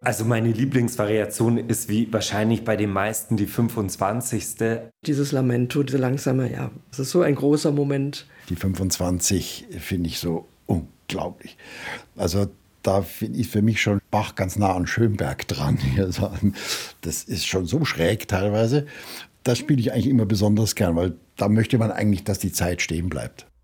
Also meine Lieblingsvariation ist wie wahrscheinlich bei den meisten die 25. Dieses Lamento, diese langsame, ja, das ist so ein großer Moment. Die 25 finde ich so unglaublich. Also da finde ich für mich schon Bach ganz nah an Schönberg dran. Das ist schon so schräg teilweise. Das spiele ich eigentlich immer besonders gern, weil da möchte man eigentlich, dass die Zeit stehen bleibt.